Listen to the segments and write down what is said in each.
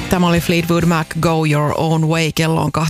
Tämä oli Fleetwood Mac, Go Your Own Way, kello on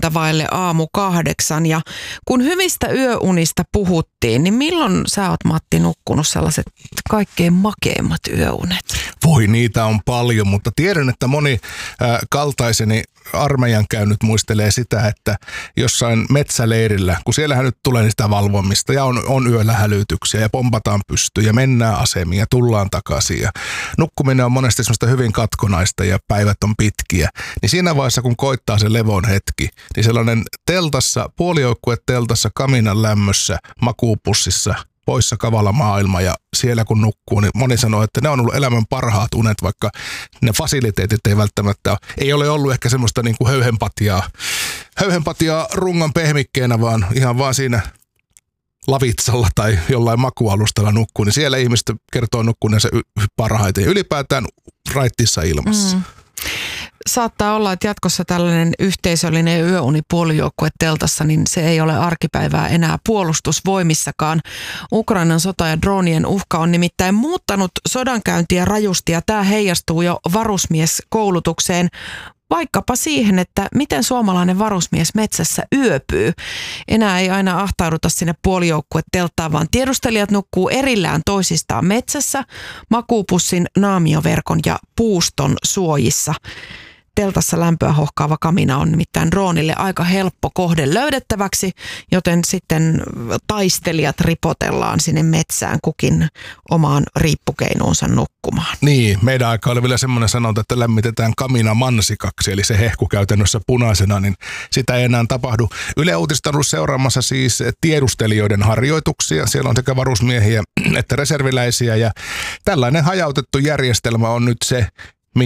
7:20 ja kun hyvistä yöunista puhuttiin, niin milloin sä oot, Matti, nukkunut sellaiset kaikkein makeimmat yöunet? Voi, niitä on paljon, mutta tiedän, että moni kaltaiseni armeijan käynyt muistelee sitä, että jossain metsäleirillä, kun siellähän nyt tulee sitä valvomista ja on yöllä hälytyksiä ja pompataan pystyyn ja mennään asemiin ja tullaan takaisin ja nukkuminen on monesti semmoista hyvin katkonaista ja päivät on pitkiä, niin siinä vaiheessa kun koittaa se levon hetki, niin sellainen teltassa, puolijoukkue teltassa, kaminan lämmössä, makuupussissa, poissa kavala maailma ja siellä kun nukkuu, niin moni sanoo, että ne on ollut elämän parhaat unet, vaikka ne fasiliteetit ei välttämättä ei ole ollut ehkä semmoista niin kuin höyhenpatiaa rungon pehmikkeenä, vaan ihan vaan siinä lavitsalla tai jollain makualustalla nukkuu, niin siellä ihmiset kertoo nukkuneensa parhaiten ja ylipäätään raittissa ilmassa. Saattaa olla, että jatkossa tällainen yhteisöllinen yöuni puolijoukkue teltassa, niin se ei ole arkipäivää enää puolustusvoimissakaan. Ukrainan sota ja droonien uhka on nimittäin muuttanut sodankäyntiä rajusti ja tämä heijastuu jo varusmieskoulutukseen. Vaikkapa siihen, että miten suomalainen varusmies metsässä yöpyy. Enää ei aina ahtauduta sinne puolijoukkuetelttaan, vaan tiedustelijat nukkuu erillään toisistaan metsässä, makuupussin, naamioverkon ja puuston suojissa. Teltassa lämpöä hohkaava kamina on nimittäin droonille aika helppo kohde löydettäväksi, joten sitten taistelijat ripotellaan sinne metsään kukin omaan riippukeinuunsa nukkumaan. Niin, meidän aika oli vielä semmoinen sanonta, että lämmitetään kamina mansikaksi, eli se hehku käytännössä punaisena, niin sitä ei enää tapahdu. Yle Uutiset on ollut seuraamassa siis tiedustelijoiden harjoituksia. Siellä on sekä varusmiehiä että reserviläisiä ja tällainen hajautettu järjestelmä on nyt se,